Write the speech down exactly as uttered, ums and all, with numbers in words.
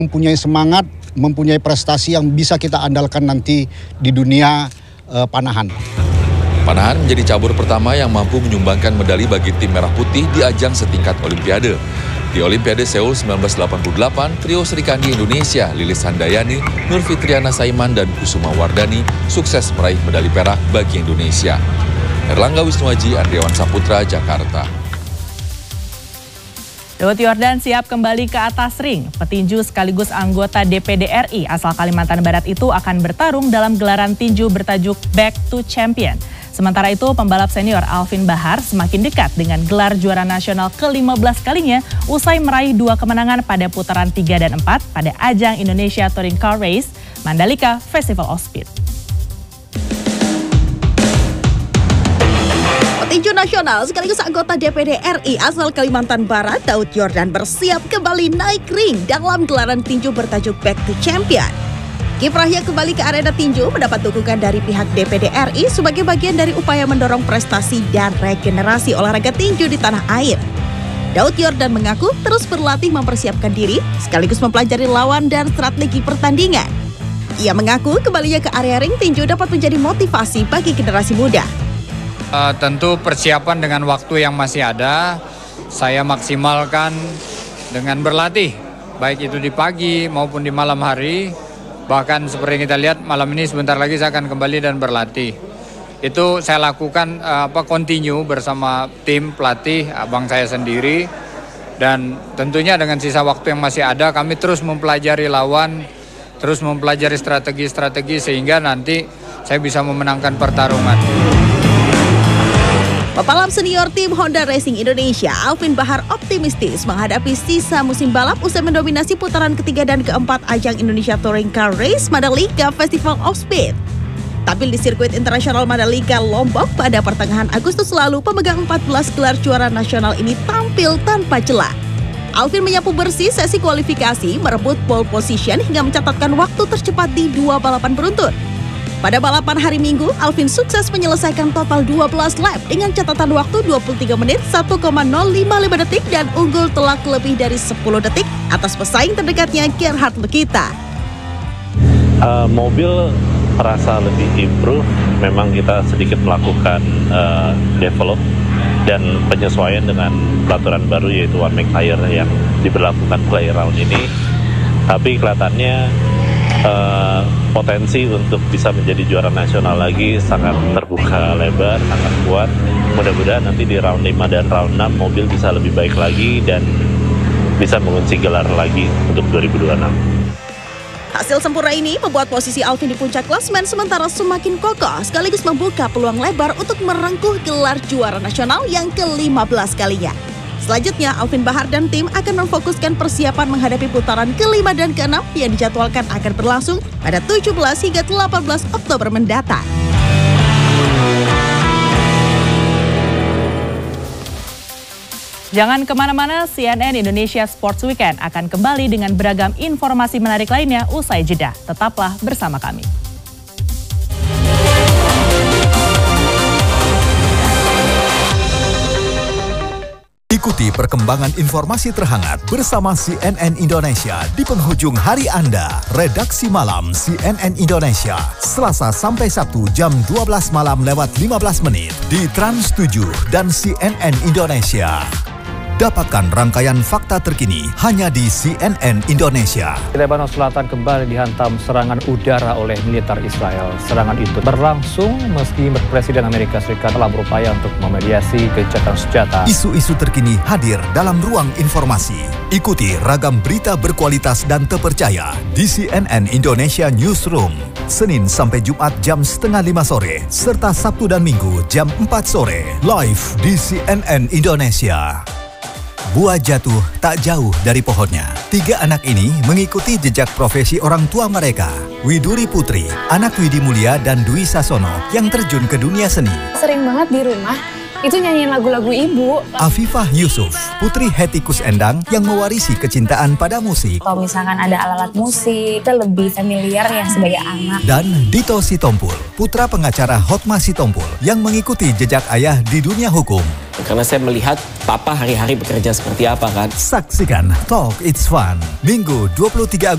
Mempunyai semangat, mempunyai prestasi yang bisa kita andalkan nanti di dunia uh, panahan. Panahan menjadi cabur pertama yang mampu menyumbangkan medali bagi tim Merah Putih di ajang setingkat Olimpiade. Di Olimpiade Seoul seribu sembilan ratus delapan puluh delapan, trio Serikandi Indonesia, Lilis Handayani, Nur Fitriana Saiman, dan Kusuma Wardani sukses meraih medali perak bagi Indonesia. Erlangga Wisnuaji, Andriawan Saputra, Jakarta. Daud Yordan siap kembali ke atas ring. Petinju sekaligus anggota D P D R I asal Kalimantan Barat itu akan bertarung dalam gelaran tinju bertajuk Back to Champion. Sementara itu, pembalap senior Alvin Bahar semakin dekat dengan gelar juara nasional ke lima belas kalinya usai meraih dua kemenangan pada putaran tiga dan empat pada ajang Indonesia Touring Car Race Mandalika Festival of Speed. Petinju nasional sekaligus anggota D P D R I asal Kalimantan Barat, Daud Yordan bersiap kembali naik ring dalam gelaran tinju bertajuk Back to Champion. Kiprahnya kembali ke arena tinju mendapat dukungan dari pihak D P D R I sebagai bagian dari upaya mendorong prestasi dan regenerasi olahraga tinju di tanah air. Daud Yordan mengaku terus berlatih mempersiapkan diri sekaligus mempelajari lawan dan strategi pertandingan. Ia mengaku kembalinya ke area ring tinju dapat menjadi motivasi bagi generasi muda. Uh, tentu persiapan dengan waktu yang masih ada, saya maksimalkan dengan berlatih, baik itu di pagi maupun di malam hari. Bahkan seperti yang kita lihat malam ini sebentar lagi saya akan kembali dan berlatih. Itu saya lakukan uh, apa continue bersama tim pelatih, abang saya sendiri. Dan tentunya dengan sisa waktu yang masih ada, kami terus mempelajari lawan, terus mempelajari strategi-strategi sehingga nanti saya bisa memenangkan pertarungan. Pebalap senior tim Honda Racing Indonesia, Alvin Bahar optimistis menghadapi sisa musim balap usai mendominasi putaran ketiga dan keempat ajang Indonesia Touring Car Race Mandalika Festival of Speed. Tampil di sirkuit internasional Mandalika Lombok pada pertengahan Agustus lalu, pemegang empat belas gelar juara nasional ini tampil tanpa celah. Alvin menyapu bersih sesi kualifikasi, merebut pole position hingga mencatatkan waktu tercepat di dua balapan beruntun. Pada balapan hari Minggu, Alvin sukses menyelesaikan total dua belas lap dengan catatan waktu dua puluh tiga menit satu koma nol lima lima detik dan unggul telak lebih dari sepuluh detik atas pesaing terdekatnya Gerhard Lukita. Uh, mobil terasa lebih improve, memang kita sedikit melakukan uh, develop dan penyesuaian dengan peraturan baru yaitu one make tire yang diberlakukan play round ini. Tapi kelihatannya Uh, potensi untuk bisa menjadi juara nasional lagi sangat terbuka lebar, sangat kuat. Mudah-mudahan nanti di round lima dan round enam mobil bisa lebih baik lagi dan bisa mengunci gelar lagi untuk dua ribu dua puluh enam. Hasil sempurna ini membuat posisi Alvin di puncak klasemen sementara semakin kokoh sekaligus membuka peluang lebar untuk merengkuh gelar juara nasional yang ke lima belas kalinya. Selanjutnya, Alvin Bahar dan tim akan memfokuskan persiapan menghadapi putaran kelima dan keenam yang dijadwalkan akan berlangsung pada tujuh belas hingga delapan belas Oktober mendatang. Jangan kemana-mana, C N N Indonesia Sports Weekend akan kembali dengan beragam informasi menarik lainnya usai jeda. Tetaplah bersama kami. Ikuti perkembangan informasi terhangat bersama C N N Indonesia di penghujung hari Anda. Redaksi Malam C N N Indonesia, Selasa sampai Sabtu jam dua belas malam lewat lima belas menit di Trans tujuh dan C N N Indonesia. Dapatkan rangkaian fakta terkini hanya di C N N Indonesia. Lebanon Selatan kembali dihantam serangan udara oleh militer Israel. Serangan itu berlangsung meski Presiden Amerika Serikat telah berupaya untuk memediasi gencatan senjata. Isu-isu terkini hadir dalam ruang informasi. Ikuti ragam berita berkualitas dan terpercaya di C N N Indonesia Newsroom. Senin sampai Jumat jam setengah lima sore, serta Sabtu dan Minggu jam empat sore. Live di C N N Indonesia. Buah jatuh tak jauh dari pohonnya. Tiga anak ini mengikuti jejak profesi orang tua mereka. Widuri Putri, anak Widi Mulia dan Dwi Sasono yang terjun ke dunia seni. Sering banget di rumah, itu nyanyiin lagu-lagu ibu. Afifah Yusuf, putri Hetikus Endang yang mewarisi kecintaan pada musik. Kalau misalkan ada alat-alat musik, kita lebih familiar ya sebagai anak. Dan Dito Sitompul, putra pengacara Hotma Sitompul yang mengikuti jejak ayah di dunia hukum. Karena saya melihat papa hari-hari bekerja seperti apa kan. Saksikan Talk It's Fun, Minggu dua puluh tiga Agustus.